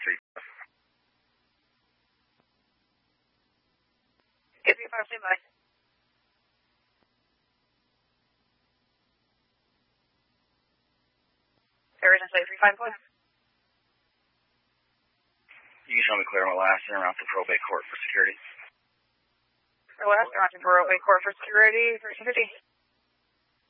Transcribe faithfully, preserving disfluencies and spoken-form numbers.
three. Give me five, stand by. Arizona three five one. You can show me clear on the last and around to probate court for security. For last, around to probate court for security, thirteen fifty.